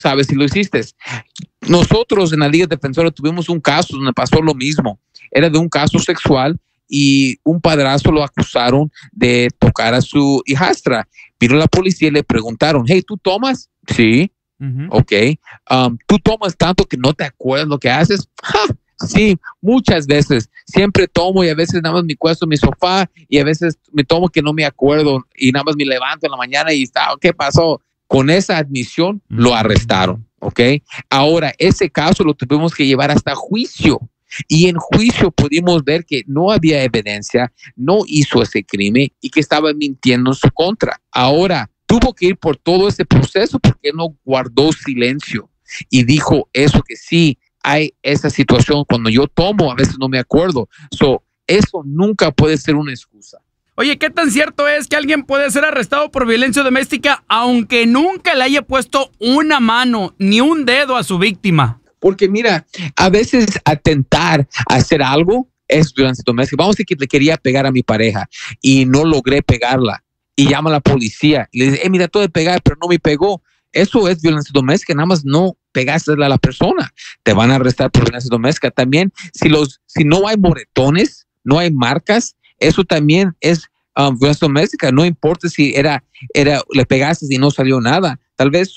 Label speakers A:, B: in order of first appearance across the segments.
A: sabes si lo hiciste. Nosotros en la Liga Defensora tuvimos un caso donde pasó lo mismo. Era de un caso sexual y un padrastro lo acusaron de tocar a su hijastra. Vino la policía y le preguntaron, hey, ¿tú tomas? Sí. Ok. ¿Tú tomas tanto que no te acuerdas lo que haces? Sí, muchas veces. Siempre tomo y a veces nada más me acuesto en mi sofá y a veces me tomo que no me acuerdo y nada más me levanto en la mañana y está, ¿qué pasó? Con esa admisión lo arrestaron, ¿ok? Ahora, ese caso lo tuvimos que llevar hasta juicio. Y en juicio pudimos ver que no había evidencia, no hizo ese crimen y que estaba mintiendo en su contra. Ahora, tuvo que ir por todo ese proceso porque no guardó silencio y dijo eso que sí, hay esa situación. Cuando yo tomo, a veces no me acuerdo. Eso nunca puede ser una excusa.
B: Oye, ¿qué tan cierto es que alguien puede ser arrestado por violencia doméstica aunque nunca le haya puesto una mano ni un dedo a su víctima?
A: Porque mira, a veces atentar a hacer algo es violencia doméstica. Vamos a decir que le quería pegar a mi pareja y no logré pegarla. Y llama a la policía y le dice, mira, todo de pegar, pero no me pegó. Eso es violencia doméstica, nada más no pegaste a la persona. Te van a arrestar por violencia doméstica. También, si no hay moretones, no hay marcas, eso también es violencia doméstica. No importa si le pegaste y no salió nada. Tal vez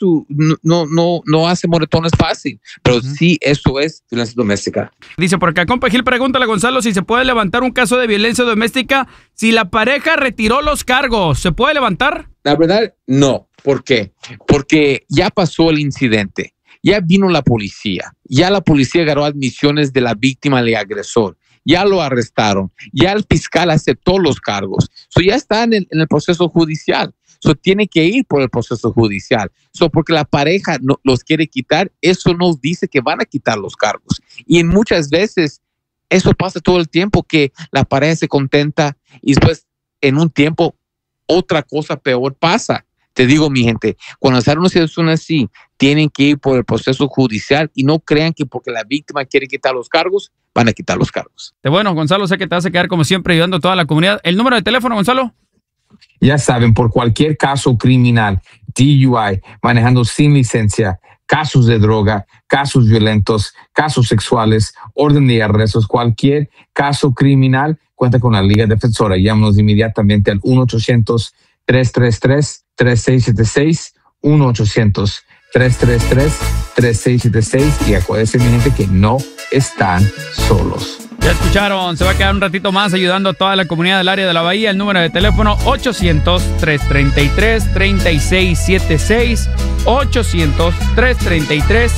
A: no hace moretones fácil, pero sí, eso es violencia doméstica.
B: Dice por acá, compa Gil, pregúntale a Gonzalo si se puede levantar un caso de violencia doméstica si la pareja retiró los cargos. ¿Se puede levantar?
A: La verdad, no. ¿Por qué? Porque ya pasó el incidente. Ya vino la policía. Ya la policía agarró admisiones de la víctima del agresor. Ya lo arrestaron. Ya el fiscal aceptó los cargos. Ya está en el proceso judicial. Tiene que ir por el proceso judicial. Porque la pareja los quiere quitar, eso no dice que van a quitar los cargos. Y muchas veces eso pasa todo el tiempo, que la pareja se contenta y después en un tiempo otra cosa peor pasa. Te digo, mi gente, cuando sale una situación así, tienen que ir por el proceso judicial y no crean que porque la víctima quiere quitar los cargos, van a quitar los cargos.
B: Bueno, Gonzalo, sé que te vas a quedar como siempre ayudando a toda la comunidad. ¿El número de teléfono, Gonzalo?
C: Ya saben, por cualquier caso criminal, DUI, manejando sin licencia, casos de droga, casos violentos, casos sexuales, orden de arrestos, cualquier caso criminal, cuenta con la Liga Defensora. Llámanos inmediatamente al 1-800-333-3676, 1-800-333-3676 y acuérdense, mi gente, que no están solos.
B: Ya escucharon, se va a quedar un ratito más ayudando a toda la comunidad del área de la Bahía. El número de teléfono 800-333-3676, 800-333